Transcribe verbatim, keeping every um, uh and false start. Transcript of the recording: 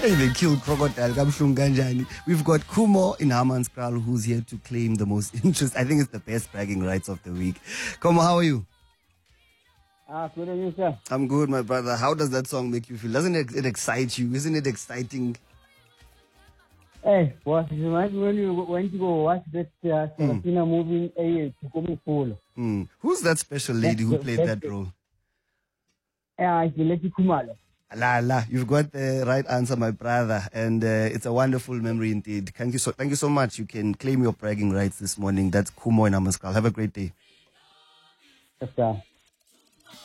Hey, they killed Crocodile. Kabuhlungu kanjani. We've got Kumo in Hammanskraal who's here to claim the most interest. I think it's the best bragging rights of the week. Kumo, how are you? Ah, good on you, sir. I'm good, my brother. How does that song make you feel? Doesn't it, it excite you? Isn't it exciting? Hey, boss, it reminds me when you went to go watch that uh, Sarafina movie, eh, Tukomufolo. Hmm. Who's that special lady who played that role? Yeah, it's Leti Kumalo. La la, you've got the right answer, my brother, and uh, it's a wonderful memory indeed. Thank you so, thank you so much. You can claim your bragging rights this morning. That's Kumo in Hammanskraal. Have a great day. Yes, sir.